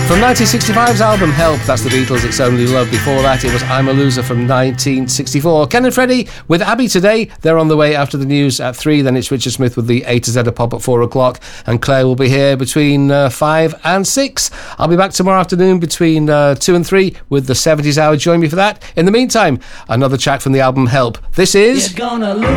From 1965's album Help, that's the Beatles, It's Only Love. Before that, it was I'm a Loser from 1964. Ken and Freddie with Abby today. They're on the way after the news at 3. Then it's Richard Smith with the A to Z of Pop at 4 o'clock. And Claire will be here between 5 and 6. I'll be back tomorrow afternoon between 2 and 3 with the 70s Hour. Join me for that. In the meantime, another track from the album Help. This is...